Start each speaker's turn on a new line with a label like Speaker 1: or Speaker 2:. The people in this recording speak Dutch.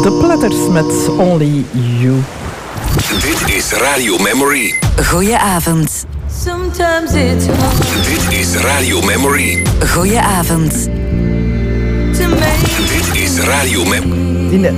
Speaker 1: The Platters met Only You.
Speaker 2: Dit is Radio Memory.
Speaker 3: Goedenavond.
Speaker 4: Sometimes it's hard.
Speaker 2: Dit is Radio Memory.
Speaker 3: Goedenavond.
Speaker 4: To make
Speaker 2: Dit is Radio Memory.
Speaker 1: In de